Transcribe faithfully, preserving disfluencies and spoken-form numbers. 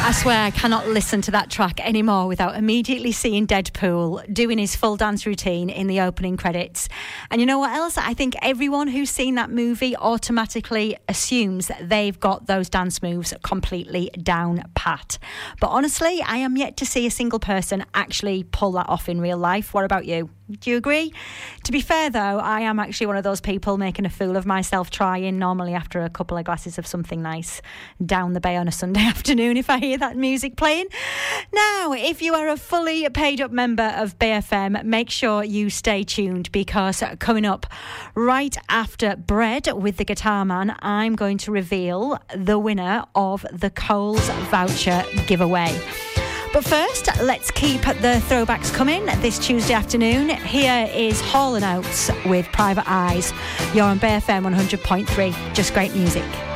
I swear I cannot listen to that track anymore without immediately seeing Deadpool doing his full dance routine in the opening credits. And you know what else? I think everyone who's seen that movie automatically assumes that they've got those dance moves completely down pat. But honestly, I am yet to see a single person actually pull that off in real life. What about you? Do you agree? To be fair, though, I am actually one of those people making a fool of myself trying normally after a couple of glasses of something nice down the bay on a Sunday afternoon if I hear that music playing. Now, if you are a fully paid up member of B F M, make sure you stay tuned, because coming up right after Bread with the Guitar Man, I'm going to reveal the winner of the Coles voucher giveaway. But first, let's keep the throwbacks coming this Tuesday afternoon. Here is Hall and Oates with Private Eyes. You're on B F M one hundred point three. Just great music.